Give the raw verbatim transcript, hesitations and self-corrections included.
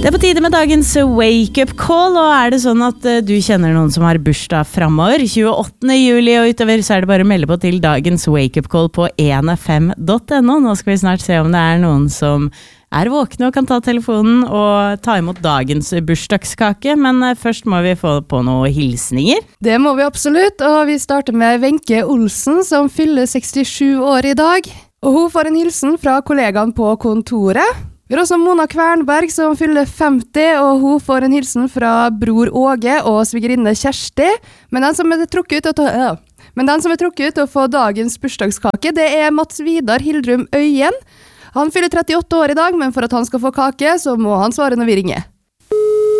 Det er på tide med dagens wake-up call, og er det sånn at uh, du kjenner noen som har bursdag fremover? tjueåttende juli og utover, så er det bare å melde på til dagens wake-up call på en f m punktum no. Nå skal vi snart se om det er noen som er våkne og kan ta telefonen og ta imot dagens bursdagskake, men uh, først må vi få på noen hilsninger. Det må vi absolutt, og vi starter med Wenche Olsen, som fyller sekstisju år i dag. Og hun får en hilsen fra kollegaen på kontoret. Vi har også Mona Kvernberg som fyller femti, og hun får en hilsen fra bror Åge og svigerinne Kjersti. Men den som er trukket ut å, ta, ja. Men den som er trukket ut å få dagens bursdagskake, det er Mats Vidar Hildrum Øyen. Han fyller trettiåtte år i dag, men for at han skal få kake, så må han svare når vi ringer.